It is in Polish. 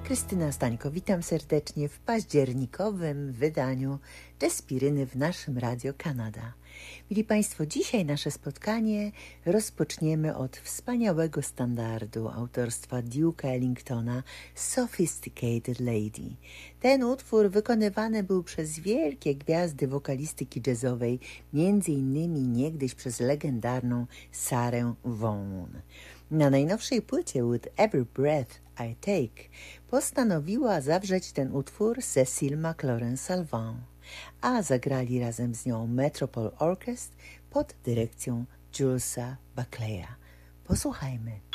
Krystyna Stańko, witam serdecznie w październikowym wydaniu Jaspiryny w naszym Radio Kanada. Mili Państwo, dzisiaj nasze spotkanie rozpoczniemy od wspaniałego standardu autorstwa Duke'a Ellingtona Sophisticated Lady. Ten utwór wykonywany był przez wielkie gwiazdy wokalistyki jazzowej, między innymi niegdyś przez legendarną Sarę Vaughan. Na najnowszej płycie With Every Breath I Take postanowiła zawrzeć ten utwór Cécile McLaurin-Salvant, a zagrali razem z nią Metropole Orchestra pod dyrekcją Julesa Buckleya. Posłuchajmy.